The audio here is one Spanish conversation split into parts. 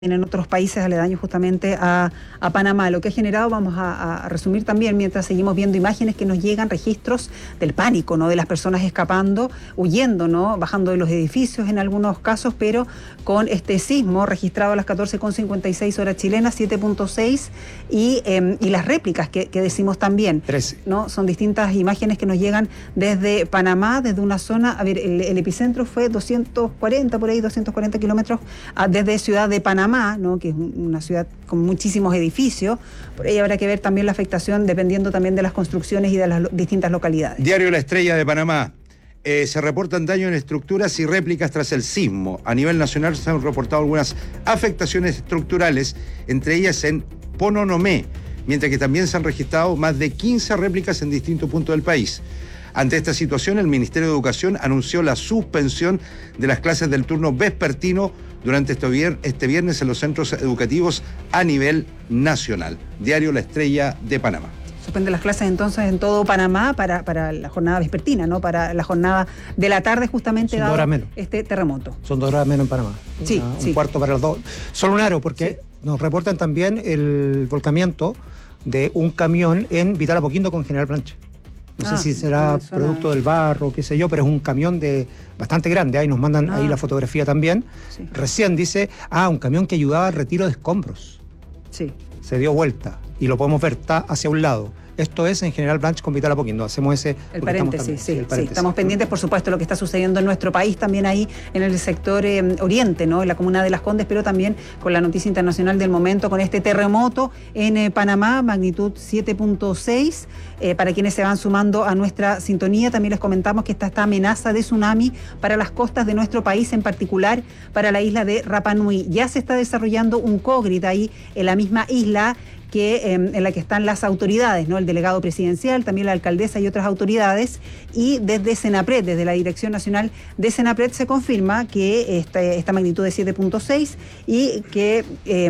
en otros países aledaños justamente a Panamá. Lo que ha generado, vamos a resumir también, mientras seguimos viendo imágenes que nos llegan, registros del pánico, ¿no? De las personas escapando, huyendo, ¿no? Bajando de los edificios en algunos casos, pero con este sismo registrado a las 14:56 horas chilenas, 7.6, y las réplicas que decimos también, 13. ¿no? Son distintas imágenes que nos llegan desde Panamá, desde una zona, a ver, el epicentro fue 240 kilómetros desde Ciudad de Panamá, ¿no? Que es una ciudad con muchísimos edificios. Por ahí habrá que ver también la afectación dependiendo también de las construcciones y de las distintas localidades. Diario La Estrella de Panamá. Se reportan daños en estructuras y réplicas tras el sismo. A nivel nacional se han reportado algunas afectaciones estructurales, entre ellas en Pononomé, mientras que también se han registrado más de 15 réplicas en distintos puntos del país. Ante esta situación, el Ministerio de Educación anunció la suspensión de las clases del turno vespertino durante este viernes en los centros educativos a nivel nacional. Diario La Estrella de Panamá. Suspende las clases entonces en todo Panamá para la jornada vespertina, ¿no? Para la jornada de la tarde, justamente dado este terremoto. Son 2 horas menos en Panamá. Sí, un cuarto para las 2. Solo un aro, porque nos reportan también el volcamiento de un camión en Vital Apoquindo con General Plancha. No sé si será producto del barro, qué sé yo, pero es un camión bastante grande. Ahí nos mandan ahí la fotografía también. Sí. Recién dice, un camión que ayudaba al retiro de escombros. Sí. Se dio vuelta y lo podemos ver, está hacia un lado. Esto es en General Blanch con Vital Apoquindo. Hacemos el paréntesis, sí. Estamos pendientes, por supuesto, de lo que está sucediendo en nuestro país, también ahí en el sector oriente, ¿no? En la comuna de Las Condes, pero también con la noticia internacional del momento, con este terremoto en Panamá, magnitud 7.6. Para quienes se van sumando a nuestra sintonía, también les comentamos que está esta amenaza de tsunami para las costas de nuestro país, en particular para la isla de Rapa Nui. Ya se está desarrollando un COGRID ahí en la misma isla, en la que están las autoridades, ¿no? El delegado presidencial, también la alcaldesa y otras autoridades, y desde Senapred, desde la Dirección Nacional de Senapred, se confirma que esta magnitud de 7.6 y que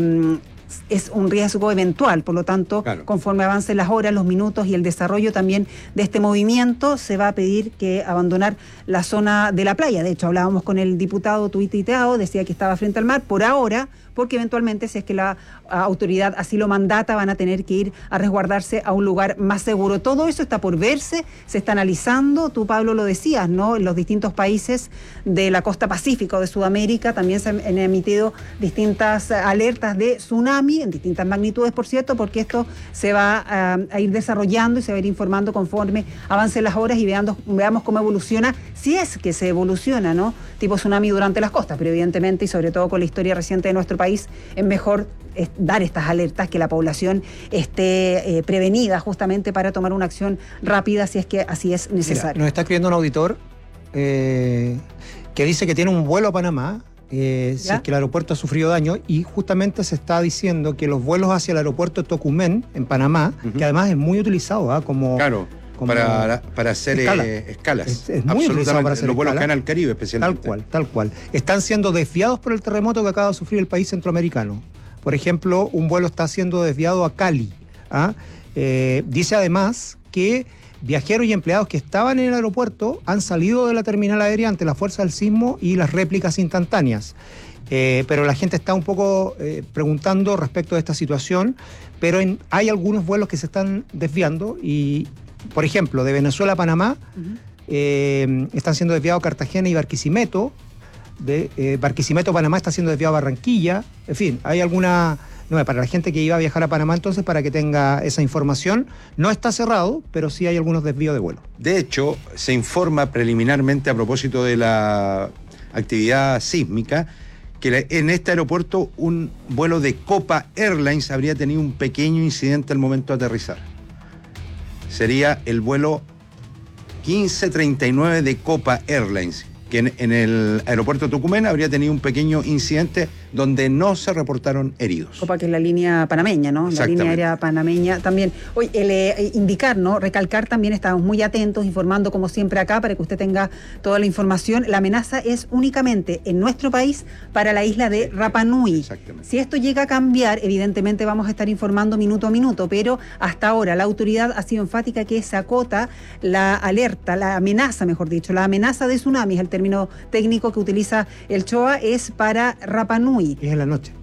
es un riesgo eventual, por lo tanto, conforme avancen las horas, los minutos y el desarrollo también de este movimiento, se va a pedir que abandonar la zona de la playa. De hecho, hablábamos con el diputado tuiteado, decía que estaba frente al mar, por ahora, porque eventualmente, si es que la autoridad así lo mandata, van a tener que ir a resguardarse a un lugar más seguro. Todo eso está por verse, se está analizando. Tú, Pablo, lo decías, ¿no? En los distintos países de la costa pacífica o de Sudamérica también se han emitido distintas alertas de tsunami, en distintas magnitudes, por cierto, porque esto se va a ir desarrollando y se va a ir informando conforme avancen las horas y veamos cómo evoluciona, si es que se evoluciona, ¿no? Tipo tsunami durante las costas, pero evidentemente, y sobre todo con la historia reciente de nuestro país, es mejor dar estas alertas, que la población esté prevenida justamente para tomar una acción rápida si es que así es necesario. Mira, nos está escribiendo un auditor que dice que tiene un vuelo a Panamá, si es que el aeropuerto ha sufrido daño, y justamente se está diciendo que los vuelos hacia el aeropuerto de Tocumen, en Panamá, que además es muy utilizado como... Claro. Para hacer escalas. Es muy utilizado para hacer los vuelos que van al Caribe, especialmente. Tal cual. Están siendo desviados por el terremoto que acaba de sufrir el país centroamericano. Por ejemplo, un vuelo está siendo desviado a Cali. Dice además que viajeros y empleados que estaban en el aeropuerto han salido de la terminal aérea ante la fuerza del sismo y las réplicas instantáneas. Pero la gente está un poco preguntando respecto de esta situación, pero hay algunos vuelos que se están desviando y... Por ejemplo, de Venezuela a Panamá, están siendo desviados Cartagena y Barquisimeto. De Barquisimeto a Panamá está siendo desviado Barranquilla. En fin, hay alguna... No, para la gente que iba a viajar a Panamá, entonces, para que tenga esa información, no está cerrado, pero sí hay algunos desvíos de vuelo. De hecho, se informa preliminarmente, a propósito de la actividad sísmica, que en este aeropuerto un vuelo de Copa Airlines habría tenido un pequeño incidente al momento de aterrizar. Sería el vuelo 1539 de Copa Airlines, que en el aeropuerto de Tocumen habría tenido un pequeño incidente donde no se reportaron heridos. Copa, que es la línea panameña, ¿no? La línea aérea panameña también. Hoy, indicar, ¿no? Recalcar también, estamos muy atentos, informando como siempre acá, para que usted tenga toda la información. La amenaza es únicamente en nuestro país para la isla de Rapa Nui. Exactamente. Si esto llega a cambiar, evidentemente vamos a estar informando minuto a minuto, pero hasta ahora la autoridad ha sido enfática que se acota la alerta, la amenaza, mejor dicho, la amenaza de tsunami, es el término técnico que utiliza el CHOA, es para Rapa Nui. Y es en la noche.